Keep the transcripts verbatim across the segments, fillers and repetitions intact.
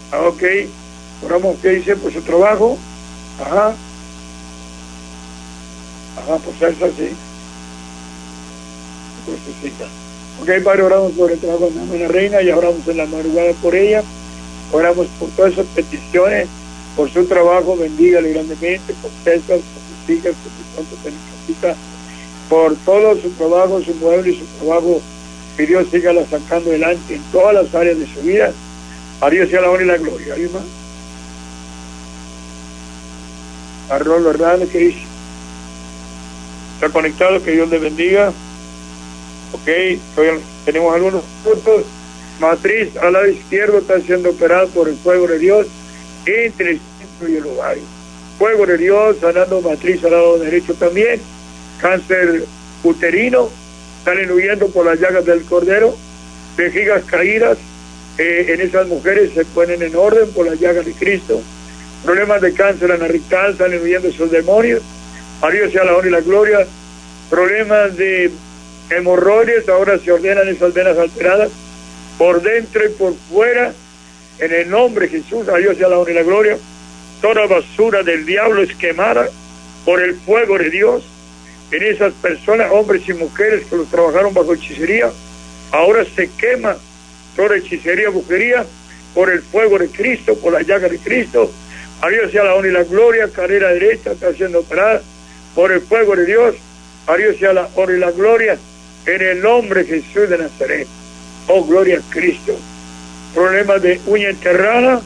Ah, ok. Oramos, ¿qué dice? Por su trabajo. Ajá. Ajá, pues eso sí. Pues sí. Ok, Padre, oramos por el trabajo de la hermana Reina y oramos en la madrugada por ella. Oramos por todas esas peticiones, por su trabajo, bendígale grandemente, por César, por sus hijas, por su cuanto necesita, por todo su trabajo, su mueble y su trabajo, que Dios siga la sacando adelante en todas las áreas de su vida. A Dios sea la honra y la gloria. ¿Alguien más? A Rolo Hernández, ¿qué dice? Está conectado, que Dios le bendiga. Ok, todavía tenemos algunos puntos. Matriz al lado izquierdo está siendo operada por el fuego de Dios entre el centro y el ovario. Fuego de Dios sanando matriz al lado derecho también. Cáncer uterino, salen huyendo por las llagas del cordero. Vejigas caídas, eh, en esas mujeres se ponen en orden por las llagas de Cristo. Problemas de cáncer anarrectal, salen huyendo esos demonios. A Dios sea la honra y la gloria. Problemas de hemorroides, ahora se ordenan esas venas alteradas por dentro y por fuera, en el nombre de Jesús. A Dios sea la honra y la gloria. Toda basura del diablo es quemada por el fuego de Dios. En esas personas, hombres y mujeres que los trabajaron bajo hechicería, ahora se quema toda hechicería, brujería, por el fuego de Cristo, por la llaga de Cristo. A Dios sea la honra y la gloria. Cadera derecha está siendo operada por el fuego de Dios. A Dios sea la honra y la gloria, en el nombre de Jesús de Nazaret. Oh, gloria a Cristo. Problemas de uña enterrada,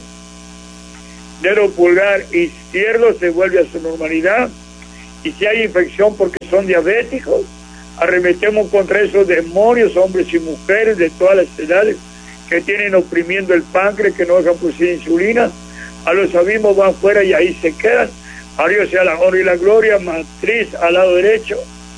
dedo pulgar izquierdo se vuelve a su normalidad. Y si hay infección porque son diabéticos, arremetemos contra esos demonios, hombres y mujeres de todas las edades, que tienen oprimiendo el páncreas, que no dejan producir insulina. A los abismos van fuera y ahí se quedan. A Dios sea la honra y la gloria. Matriz al lado derecho,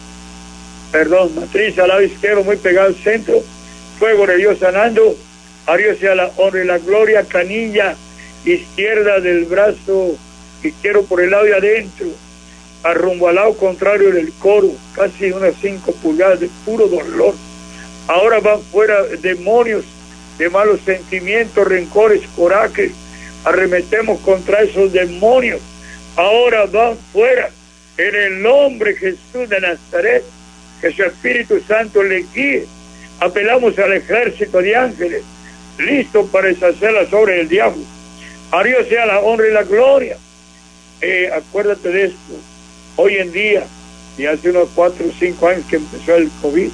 perdón, matriz al lado izquierdo, muy pegado al centro. Fuego de Dios sanando. A Dios sea la honra y la gloria. Canilla izquierda del brazo izquierdo por el lado de adentro, a rumbo al lado contrario del coro, casi unas cinco pulgadas de puro dolor. Ahora van fuera demonios de malos sentimientos, rencores, corajes. Arremetemos contra esos demonios. Ahora van fuera en el nombre de Jesús de Nazaret. Que su Espíritu Santo le guíe. Apelamos al ejército de ángeles listos para deshacer las obras del diablo. A Dios sea la honra y la gloria. Eh, acuérdate de esto. Hoy en día, y hace unos cuatro o cinco años que empezó el COVID,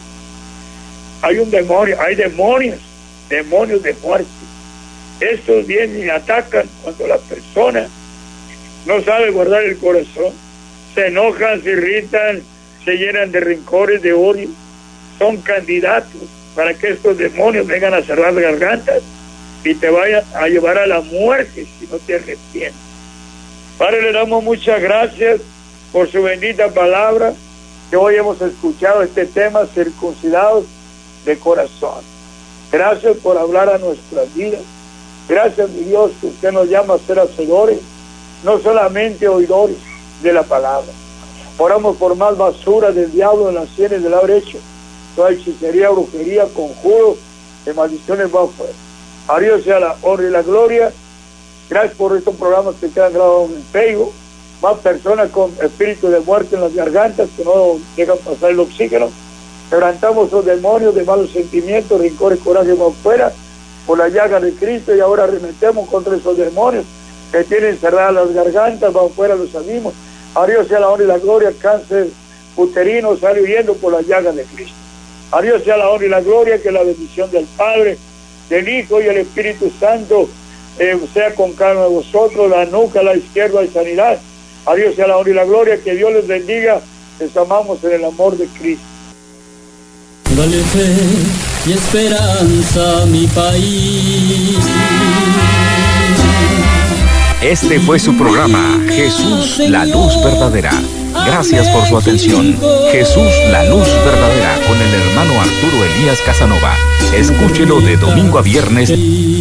hay un demonio, hay demonios, demonios de muerte. Estos vienen y atacan cuando la persona no sabe guardar el corazón. Se enojan, se irritan, se llenan de rencores, de odio. Son candidatos para que estos demonios vengan a cerrar las gargantas y te vayan a llevar a la muerte si no te arrepientes. Padre, le damos muchas gracias por su bendita palabra, que hoy hemos escuchado este tema, circuncidados de corazón. Gracias por hablar a nuestras vidas. Gracias, mi Dios, que usted nos llama a ser hacedores, no solamente oidores de la palabra. Oramos por más basura del diablo en las sienes del lado derecho, toda hechicería, brujería, conjuros, de maldiciones va afuera. A Dios sea la honra y la gloria. Gracias por estos programas que quedan grabados en Facebook. Más personas con espíritu de muerte en las gargantas que no dejan pasar el oxígeno. Quebrantamos esos demonios de malos sentimientos, rencores, coraje va afuera por la llaga de Cristo, y ahora arremetemos contra esos demonios que tienen cerradas las gargantas, van fuera los abismos. A Dios sea la honra y la gloria. Cáncer uterino sale huyendo por las llagas de Cristo. A Dios sea la honra y la gloria. Que la bendición del Padre, del Hijo y el Espíritu Santo eh, sea con cada uno de vosotros. La nuca a la izquierda de sanidad. A Dios sea la honra y la gloria. Que Dios les bendiga. Les amamos en el amor de Cristo. Dale fe y esperanza a mi país. Este fue su programa, Jesús, la luz verdadera. Gracias por su atención. Jesús, la luz verdadera, con el hermano Arturo Elías Casanova. Escúchelo de domingo a viernes.